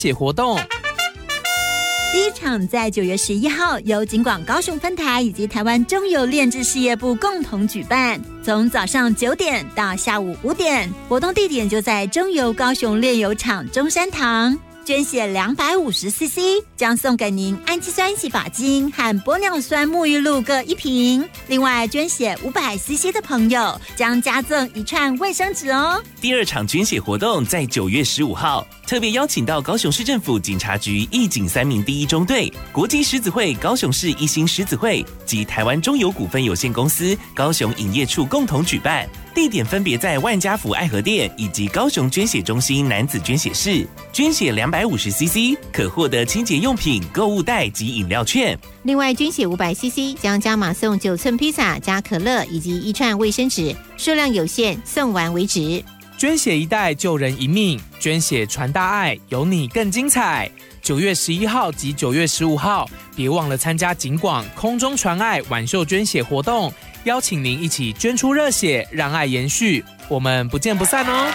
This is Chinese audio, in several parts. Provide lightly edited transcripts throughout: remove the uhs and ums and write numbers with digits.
血活动。 第一场在9月11号由警广高雄分台以及台湾中油炼制事业部共同举办，从早上9点到下午5点，活动地点就在中油高雄炼油厂中山堂。捐血250cc 将送给您氨基酸洗发精和玻尿酸沐浴露各1瓶，另外捐血500cc 的朋友将加赠1串卫生纸哦。 第二场捐血活动在9月15号，特别邀请到高雄市政府警察局义警3名第1中队、国际狮子会高雄市一心狮子会及台湾中油股份有限公司高雄营业处共同举办，地点分别在万家福爱河店以及高雄捐血中心男子捐血室。捐血250cc 可获得清洁用品、购物袋及饮料券。 另外捐血500cc 将加码送9寸披萨加可乐以及1串卫生纸，数量有限，送完为止。 捐血一袋救人一命，捐血传大爱，有你更精彩。9月11号及9月15号，别忘了参加警广空中传爱晚秀捐血活动，邀请您一起捐出热血，让爱延续。我们不见不散哦。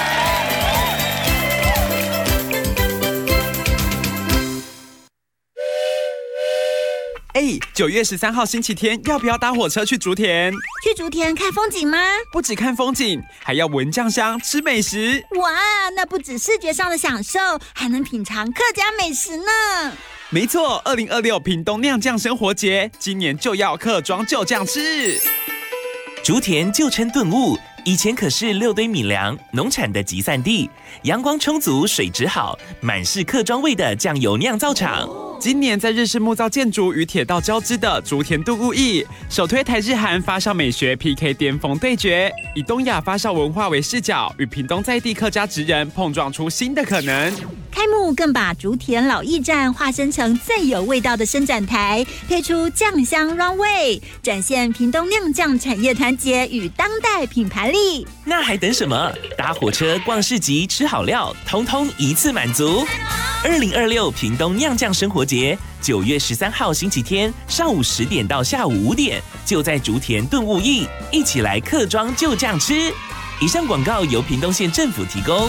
9月13号星期天，要不要搭火车去竹田？ 去竹田看风景吗？ 不只看风景，还要闻酱香，吃美食。 哇，那不止视觉上的享受，还能品尝客家美食呢。 没错，2026屏东酿酱生活节，今年就要客庄就酱吃。 竹田旧称顿悟，以前可是6堆米粮农产的集散地，阳光充足，水质好，满是客庄味的酱油酿造厂。 今年在日式木造建筑与铁道交织的竹田度悟驿，首推台日韩发酵美学 PK 巅峰对决，以东亚发酵文化为视角，与屏东在地客家职人碰撞出新的可能。 开幕更把竹田老驿站化身成最有味道的伸展台，推出酱香 Runway， 展现屏东酿酱产业团结与当代品牌力。 那还等什么？搭火车、逛市集、吃好料，通通一次满足。2026屏东酿酱生活节，9月13号星期天上午10点到下午5点，就在竹田顿悟驿，一起来客庄就酱吃。以上广告由屏东县政府提供。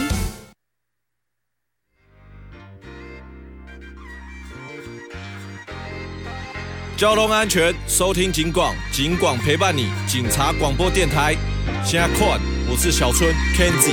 交通安全，收听警广，警广陪伴你，警察广播电台。现在看，我是小春 Kenzie。